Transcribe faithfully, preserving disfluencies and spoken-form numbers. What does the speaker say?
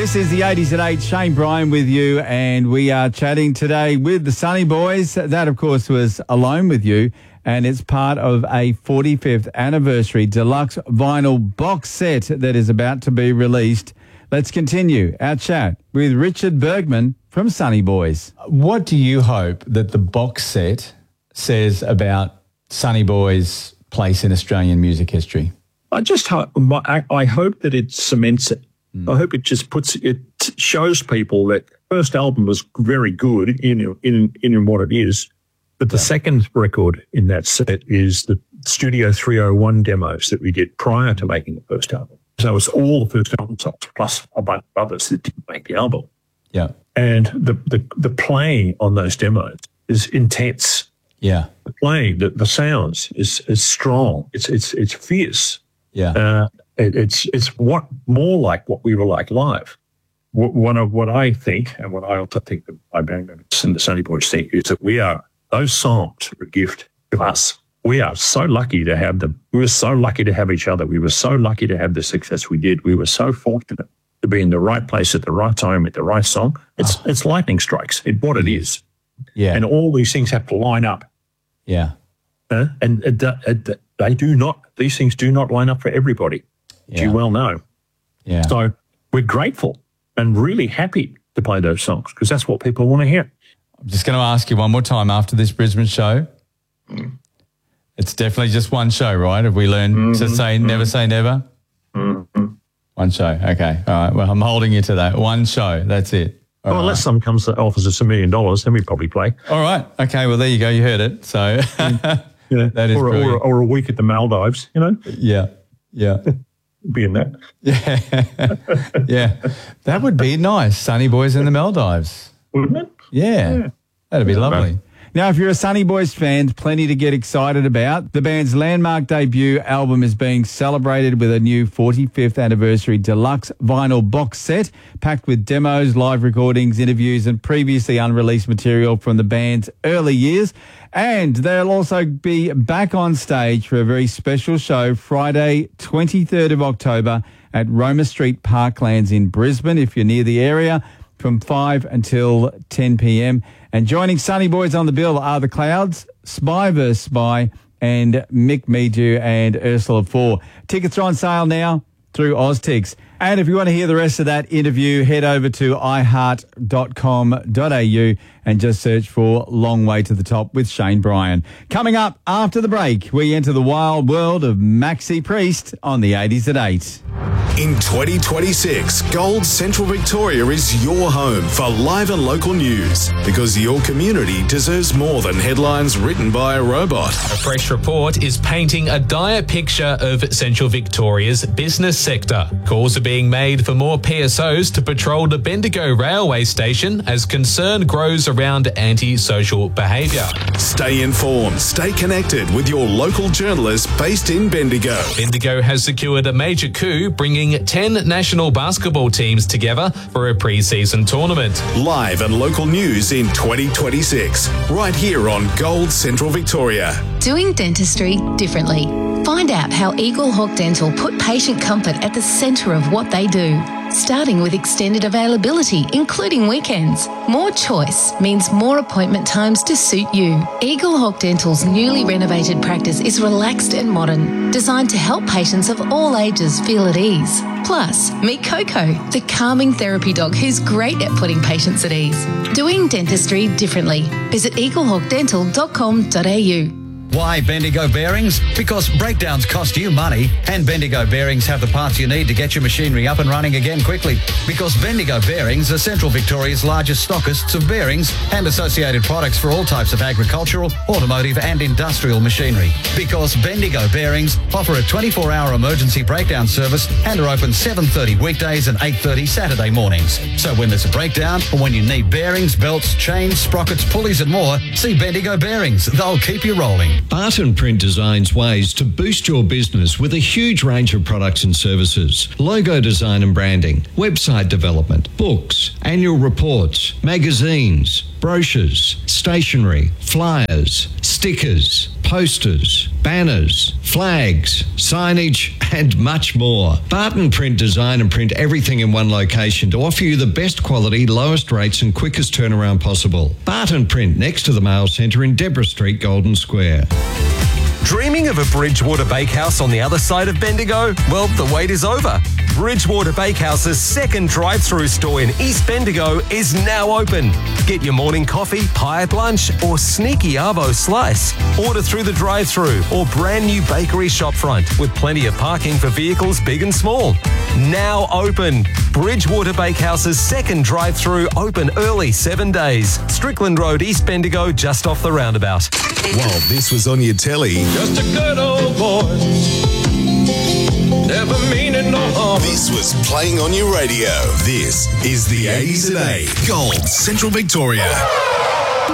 This is the eighties at eight. Shane Bryan with you, and we are chatting today with the Sunny Boys. That, of course, was Alone With You, and it's part of a forty-fifth anniversary deluxe vinyl box set that is about to be released. Let's continue our chat with Richard Bergman from Sunny Boys. What do you hope that the box set says about Sunny Boys' place in Australian music history? I just hope, I, I hope that it cements it. Mm. I hope it just puts, it shows people that the first album was very good in in in what it is, but the yeah. second record in that set is the Studio three oh one demos that we did prior to making the first album. So it's all the first album songs plus a bunch of others that didn't make the album. Yeah, and the the, the playing on those demos is intense. Yeah, the playing, the, the sounds is is strong. It's it's it's fierce. Yeah, uh, it, it's it's what more like what we were like live. What, one of what I think, and what I also think that my band and the Sunny Boys think, is that we are those songs are a gift to us. We are so lucky to have them. We were so lucky to have each other. We were so lucky to have the success we did. We were so fortunate to be in the right place at the right time with the right song. It's oh. it's lightning strikes. It's what it is. Yeah, and all these things have to line up. Yeah, uh, and it, it, they do not. These things do not line up for everybody, yeah. as you well know. Yeah. So we're grateful and really happy to play those songs because that's what people want to hear. I'm just going to ask you one more time after this Brisbane show. Mm. It's definitely just one show, right? Have we learned mm-hmm. to say mm-hmm. never say never? Mm-hmm. One show. Okay. All right. Well, I'm holding you to that. One show. That's it. All well, right. Unless someone comes that offers us a million dollars, then we probably play. All right. Okay. Well, there you go. You heard it. So you know, that is or, or, or a week at the Maldives, you know? Yeah. Yeah. Be in that. Yeah. Yeah. That would be nice. Sunny Boys in the Maldives. Wouldn't it? Yeah. yeah. That'd be yeah, lovely. Man. Now, if you're a Sunny Boys fan, plenty to get excited about. The band's landmark debut album is being celebrated with a new forty-fifth anniversary deluxe vinyl box set, packed with demos, live recordings, interviews, and previously unreleased material from the band's early years. And they'll also be back on stage for a very special show Friday, twenty-third of October at Roma Street Parklands in Brisbane, if you're near the area, from five until ten p.m. And joining Sunny Boys on the bill are The Clouds, Spy versus Spy, and Mick Meju and Ursula Four. Tickets are on sale now through Oztix. And if you want to hear the rest of that interview, head over to i heart dot com dot a u and just search for Long Way to the Top with Shane Bryan. Coming up after the break, we enter the wild world of Maxi Priest on the eighties at eight. In twenty twenty-six, Gold Central Victoria is your home for live and local news because your community deserves more than headlines written by a robot. A fresh report is painting a dire picture of Central Victoria's business sector. Calls are being made for more P S Os to patrol the Bendigo railway station as concern grows around anti-social behaviour. Stay informed, stay connected with your local journalists based in Bendigo. Bendigo has secured a major coup, bringing ten national basketball teams together for a pre-season tournament. Live and local news in twenty twenty-six, right here on Gold Central Victoria. Doing dentistry differently. Find out how Eagle Hawk Dental put patient comfort at the centre of what they do. Starting with extended availability, including weekends. More choice means more appointment times to suit you. Eagle Hawk Dental's newly renovated practice is relaxed and modern, designed to help patients of all ages feel at ease. Plus, meet Coco, the calming therapy dog who's great at putting patients at ease. Doing dentistry differently. Visit eagle hawk dental dot com dot a u. Why Bendigo Bearings? Because breakdowns cost you money, and Bendigo Bearings have the parts you need to get your machinery up and running again quickly. Because Bendigo Bearings are Central Victoria's largest stockists of bearings and associated products for all types of agricultural, automotive and industrial machinery. Because Bendigo Bearings offer a twenty-four hour emergency breakdown service and are open seven thirty weekdays and eight thirty Saturday mornings. So when there's a breakdown or when you need bearings, belts, chains, sprockets, pulleys and more, see Bendigo Bearings. They'll keep you rolling. Barton Print designs ways to boost your business with a huge range of products and services. Logo design and branding, website development, books, annual reports, magazines, brochures, stationery, flyers, stickers, posters, banners, flags, signage, and much more. Barton Print design and print everything in one location to offer you the best quality, lowest rates and quickest turnaround possible. Barton Print, next to the Mail Centre in Deborah Street, Golden Square. Dreaming of a Bridgewater Bakehouse on the other side of Bendigo? Well, the wait is over. Bridgewater Bakehouse's second drive-through store in East Bendigo is now open. Get your morning coffee, pie at lunch, or sneaky arvo slice. Order through the drive-through or brand new bakery shopfront with plenty of parking for vehicles big and small. Now open. Bridgewater Bakehouse's second drive-through open early seven days. Strickland Road, East Bendigo, just off the roundabout. While this was on your telly, just a good old boy, never meaning no harm. This was playing on your radio. This is the eighties at eight Gold Central Victoria.